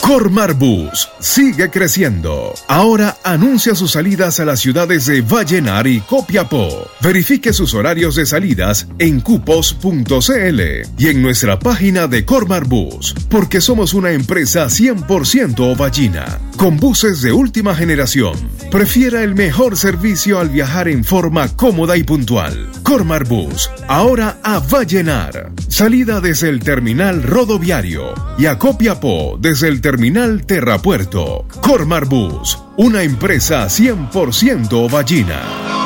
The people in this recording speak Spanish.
Cormar Bus sigue creciendo. Ahora anuncia sus salidas a las ciudades de Vallenar y Copiapó. Verifique sus horarios de salidas en cupos.cl y en nuestra página de Cormar Bus, porque somos una empresa 100% ovallina, con buses de última generación. Prefiera el mejor servicio al viajar en forma cómoda y puntual. Cormar Bus, ahora a Vallenar. Salida desde el terminal rodoviario y a Copiapó desde el terminal Terrapuerto. Cormar Bus, una empresa 100% ovallina.